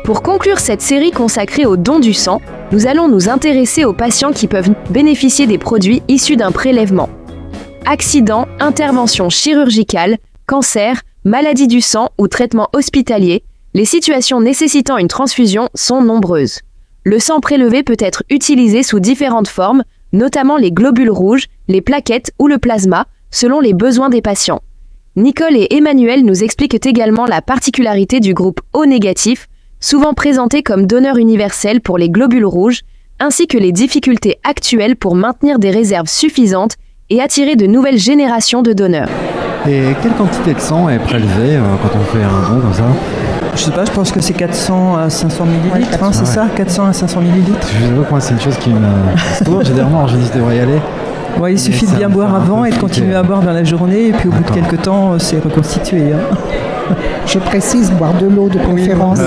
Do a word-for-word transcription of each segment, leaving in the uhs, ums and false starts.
Pour conclure cette série consacrée au don du sang, nous allons nous intéresser aux patients qui peuvent bénéficier des produits issus d'un prélèvement. Accidents, interventions chirurgicales, cancer, maladie du sang ou traitement hospitalier, les situations nécessitant une transfusion sont nombreuses. Le sang prélevé peut être utilisé sous différentes formes, notamment les globules rouges, les plaquettes ou le plasma, selon les besoins des patients. Nicole et Emmanuel nous expliquent également la particularité du groupe O négatif, souvent présenté comme donneur universel pour les globules rouges, ainsi que les difficultés actuelles pour maintenir des réserves suffisantes et attirer de nouvelles générations de donneurs. Et quelle quantité de sang est prélevée euh, quand on fait un don comme ça ? Je sais pas, je pense que c'est quatre cents à cinq cents millilitres, ouais, hein, c'est ouais. ça, quatre cents à cinq cents millilitres. Je sais pas, moi c'est une chose qui me... C'est toujours, j'ai des remords, je dis je devrais y aller. Ouais, il suffit de bien boire avant et de continuer à boire dans la journée, et puis au bout de quelques temps, c'est reconstitué. Hein. Je précise, boire de l'eau de préférence.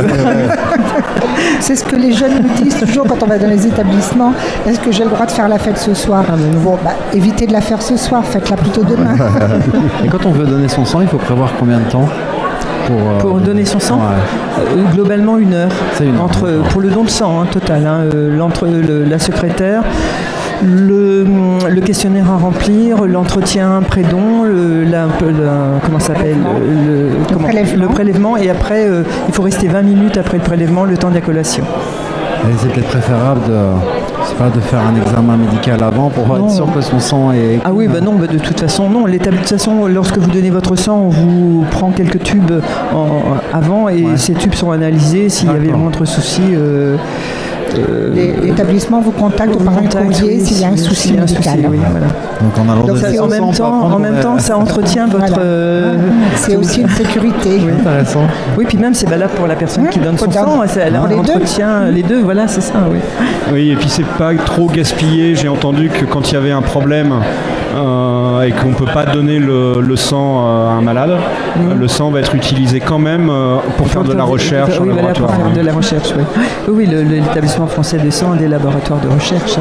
C'est ce que les jeunes nous disent toujours quand on va dans les établissements. Est-ce que j'ai le droit de faire la fête ce soir ? ah ben Bon, bah, évitez de la faire ce soir, faites-la plutôt demain. Et quand on veut donner son sang, il faut prévoir combien de temps pour, euh, pour donner son sang, ouais. euh, globalement une heure. C'est une heure entre, euh, pour le don de sang hein, total, hein, euh, l'entre, le, la secrétaire, le, le questionnaire à remplir, l'entretien pré-don, le, la, la, comment ça s'appelle le, le, comment, prélèvement. le prélèvement, et après euh, il faut rester vingt minutes après le prélèvement, le temps de la collation. Et c'est peut-être préférable de, c'est pas de faire un examen médical avant pour non. être sûr que son sang est... Ah oui, bah non, bah de toute façon, non. De toute façon, lorsque vous donnez votre sang, on vous prend quelques tubes en, avant et ouais. ces tubes sont analysés. S'il D'accord. y avait le moindre souci... Euh, Euh, L'établissement vous contacte par un courrier oui, s'il y a un souci médical. Oui, voilà. Donc on a Donc ça, en même temps, en même temps, ça entretient votre. Voilà. Euh, c'est aussi une sécurité. Oui, intéressant. Oui, puis même c'est valable pour la personne ouais, qui donne son sang. Elle les entretient deux. les deux. Voilà, c'est ça. Oui. Oui, et puis c'est pas trop gaspillé. J'ai entendu que quand il y avait un problème euh, et qu'on peut pas donner le, le sang à un malade, mmh. le sang va être utilisé quand même euh, pour faire de la recherche. Oui, en voilà, laboratoire. pour faire de la recherche. Oui, oui, le, l'établissement français des sangs a des laboratoires de recherche.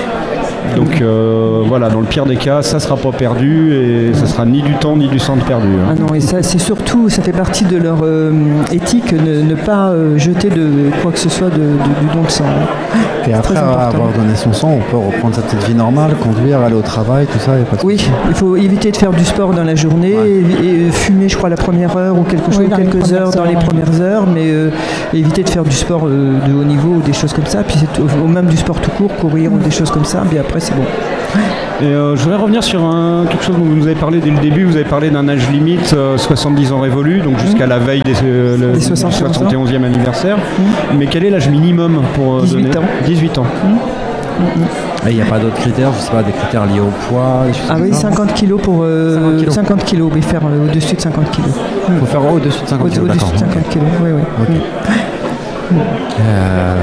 Donc euh, voilà, dans le pire des cas, ça ne sera pas perdu et ça sera ni du temps ni du sang perdu. Hein. Ah non, et ça c'est surtout, ça fait partie de leur euh, éthique, ne, ne pas euh, jeter de quoi que ce soit de, de, du don de sang. Et c'est après avoir donné son sang, on peut reprendre sa petite vie normale, conduire, aller au travail, tout ça, il n'y a pas de Oui, il faut éviter de faire du sport dans la journée ouais. et, et fumer, je crois, la première heure ou quelque chose, oui, quelques heures dans les premières heures, mais euh, éviter de faire du sport euh, de haut niveau ou des choses comme ça, puis c'est au, même du sport tout court, courir ou des choses comme ça, mais après c'est bon. Et euh, je voudrais revenir sur un, quelque chose dont vous nous avez parlé dès le début. Vous avez parlé d'un âge limite, euh, soixante-dix ans révolus, donc jusqu'à mmh. la veille des, euh, le, des du soixante et onzième anniversaire. Mmh. Mais quel est l'âge minimum pour euh, dix-huit donner ans. dix-huit ans. Mmh. Mmh. Et il n'y a pas d'autres critères, je sais pas, des critères liés au poids, des choses Ah oui, ça. cinquante kilos pour euh, cinquante kilos. cinquante kilos, mais faire euh, au-dessus de cinquante kilos. Il faut faire au-dessus de cinquante kilos, au-dessus de cinquante kilos, oui, oui. Okay. Mmh. Euh...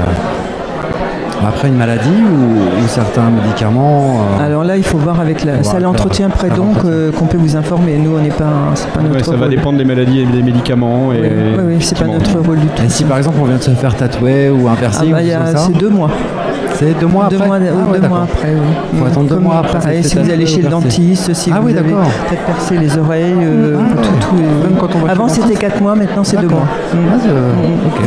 Après une maladie ou, ou certains médicaments euh... Alors là, il faut voir avec la salle d'entretien près donc euh, qu'on peut vous informer. Nous, on n'est pas, c'est pas notre ouais, ça rôle. va dépendre des maladies et des médicaments. Et oui, oui, oui c'est pas notre rôle du tout. Et si par exemple on vient de se faire tatouer ou un piercing, ah bah, a, c'est deux mois. C'est deux mois deux après. Mois, ah, ouais, deux mois après, oui. Il faut attendre deux Comme mois après. Pareil, si vous allez chez le dentiste, si ah, vous oui, avez peut-être percé les oreilles, euh, ah, tout, tout. Même quand on va Avant c'était quatre mois, maintenant c'est deux mois. Ah, mmh. Ok,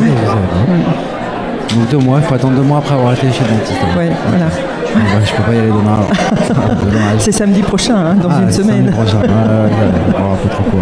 donc deux mois, il faut attendre deux mois après avoir été chez le dentiste. Oui, voilà. Ouais, je peux pas y aller demain alors. C'est samedi prochain, hein, dans ah, une semaine. Samedi prochain, ouais, ouais, ouais, un peu trop court.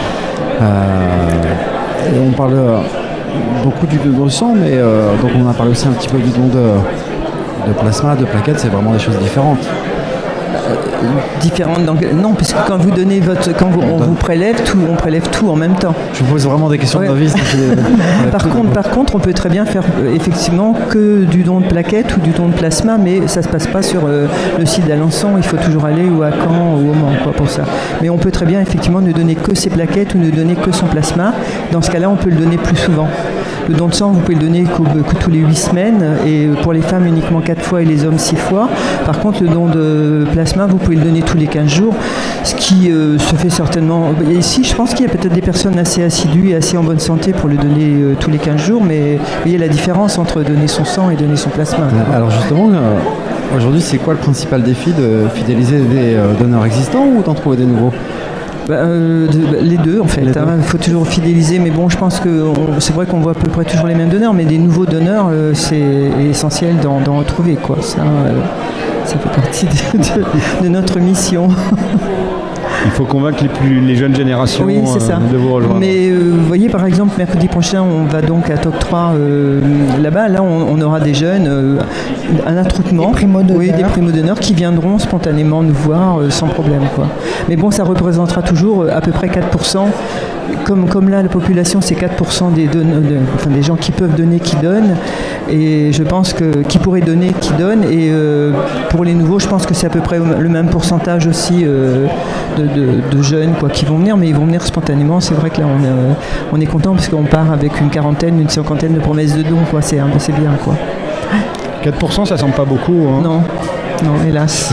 Euh, et on parle beaucoup du don de sang, mais euh, donc on a parlé aussi un petit peu du don de, de plasma, de plaquettes, c'est vraiment des choses différentes. Différentes dans... Non, puisque quand vous donnez votre, quand vous, on vous prélève tout, on prélève tout en même temps. Je vous pose vraiment des questions ouais. de novice. par contre, par contre, on peut très bien faire euh, effectivement que du don de plaquettes ou du don de plasma, mais ça se passe pas sur euh, le site d'Alençon. Il faut toujours aller ou à Caen ou au Mans, quoi, pour ça. Mais on peut très bien effectivement ne donner que ses plaquettes ou ne donner que son plasma. Dans ce cas-là, on peut le donner plus souvent. Le don de sang, vous pouvez le donner que, que tous les huit semaines, et pour les femmes uniquement quatre fois et les hommes six fois. Par contre, le don de plasma, vous pouvez le donner tous les quinze jours, ce qui euh, se fait certainement. Et ici, je pense qu'il y a peut-être des personnes assez assidues et assez en bonne santé pour le donner euh, tous les quinze jours, mais vous voyez la différence entre donner son sang et donner son plasma. Alors justement, euh, aujourd'hui, c'est quoi le principal défi de fidéliser des euh, donneurs existants ou d'en trouver des nouveaux ? bah, euh, de, Les deux en fait. Il hein. faut toujours fidéliser, mais bon, je pense que on, c'est vrai qu'on voit à peu près toujours les mêmes donneurs, mais des nouveaux donneurs, euh, c'est essentiel d'en, d'en retrouver, quoi. Ça, euh, ça fait partie de, de, de notre mission. Il faut convaincre les, plus, les jeunes générations oui, c'est ça. Euh, de vous rejoindre. Mais euh, vous voyez, par exemple, mercredi prochain, on va donc à T O C trois euh, là-bas. Là, on, on aura des jeunes, euh, un attroupement, des primo-donneurs. Oui, des primo-donneurs qui viendront spontanément nous voir euh, sans problème, quoi. Mais bon, ça représentera toujours euh, à peu près quatre pour cent. Comme, comme là, la population, c'est quatre pour cent des, don- de, enfin, des gens qui peuvent donner, qui donnent. Et je pense que qui pourraient donner, qui donnent. Et euh, pour les nouveaux, je pense que c'est à peu près le même pourcentage aussi euh, de, de, de jeunes quoi, qui vont venir. Mais ils vont venir spontanément. C'est vrai que là, on est, on est content parce qu'on part avec une quarantaine, une cinquantaine de promesses de dons. Quoi. C'est, c'est bien, quoi. quatre pour cent, ça semble pas beaucoup. Hein. Non, non, hélas.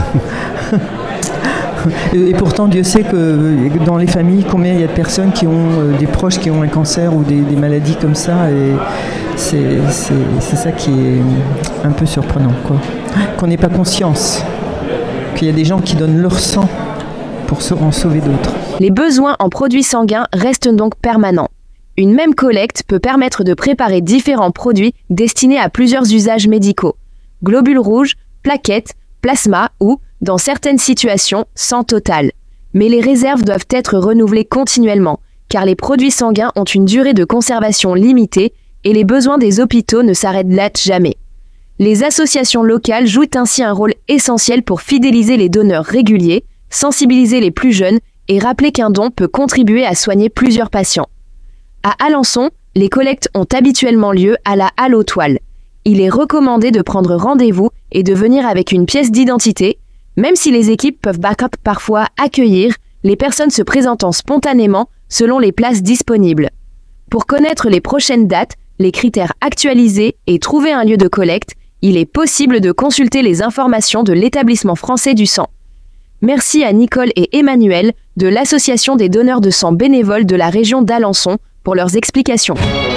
Et pourtant, Dieu sait que dans les familles, combien il y a de personnes qui ont euh, des proches qui ont un cancer ou des, des maladies comme ça. Et c'est, c'est, c'est ça qui est un peu surprenant, quoi. Qu'on n'ait pas conscience qu'il y a des gens qui donnent leur sang pour en sauver d'autres. Les besoins en produits sanguins restent donc permanents. Une même collecte peut permettre de préparer différents produits destinés à plusieurs usages médicaux. Globules rouges, plaquettes, plasma ou, dans certaines situations, sang total. Mais les réserves doivent être renouvelées continuellement, car les produits sanguins ont une durée de conservation limitée et les besoins des hôpitaux ne s'arrêtent là jamais. Les associations locales jouent ainsi un rôle essentiel pour fidéliser les donneurs réguliers, sensibiliser les plus jeunes et rappeler qu'un don peut contribuer à soigner plusieurs patients. À Alençon, les collectes ont habituellement lieu à la Halle aux Toiles. Il est recommandé de prendre rendez-vous et de venir avec une pièce d'identité, même si les équipes peuvent backup parfois accueillir les personnes se présentant spontanément selon les places disponibles. Pour connaître les prochaines dates, les critères actualisés et trouver un lieu de collecte, il est possible de consulter les informations de l'Établissement français du sang. Merci à Nicole et Emmanuel de l'Association des donneurs de sang bénévoles de la région d'Alençon pour leurs explications.